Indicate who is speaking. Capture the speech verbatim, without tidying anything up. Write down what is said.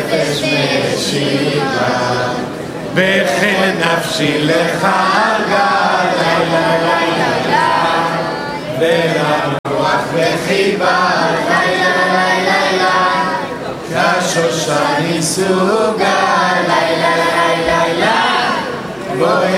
Speaker 1: נפש משיבה, וכן נפשי לך ארגה, לילה לילה לילה, ולרוח וחיבה, לילה לילה לילה, כשושני סוגה, לילה לילה לילה,